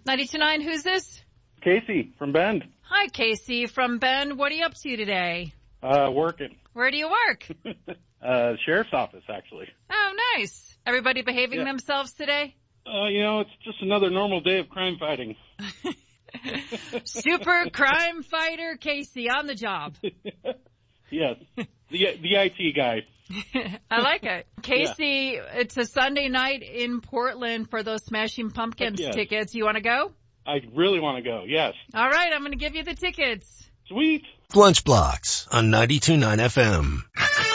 92.9, who's this? Casey from Bend. Hi, Casey from Bend. What are you up to today? Working. Where do you work? Sheriff's office, actually. Oh, nice. Everybody behaving themselves today? It's just another normal day of crime fighting. Super crime fighter Casey on the job. Yes. The IT guy. I like it. Casey, It's a Sunday night in Portland for those Smashing Pumpkins tickets. You want to go? I really want to go, yes. All right, I'm going to give you the tickets. Sweet. Lunch Blocks on 92.9 FM.